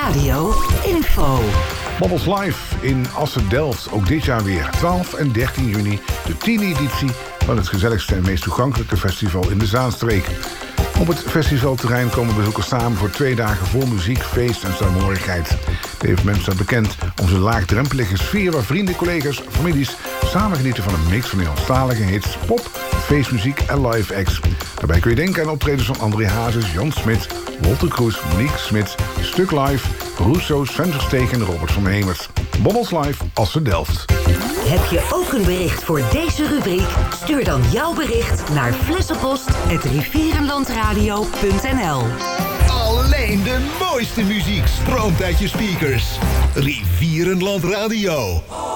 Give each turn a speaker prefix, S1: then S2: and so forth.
S1: Radio Info.
S2: Bobbels Live in Assen-Delft. Ook dit jaar weer 12 en 13 juni. De 10e editie van het gezelligste en meest toegankelijke festival in de Zaanstreek. Op het festivalterrein komen bezoekers samen voor 2 dagen vol muziek, feest en saamhorigheid. Het evenement staat bekend om zijn laagdrempelige sfeer waar vrienden, collega's, families samen genieten van een mix van Nederlandstalige hits, pop, feestmuziek en live acts. Daarbij kun je denken aan optredens van André Hazes, Jan Smit, Wolter Kroes, Monique Smit, Stuk Live, Rousseau, Sven Versteeg en Robert van Hemert. Bobbels Live, Assen-Delft.
S1: Heb je ook een bericht voor deze rubriek? Stuur dan jouw bericht naar flessenpost@rivierenlandradio.nl.
S3: Alleen de mooiste muziek stroomt uit je speakers. Rivierenland Radio.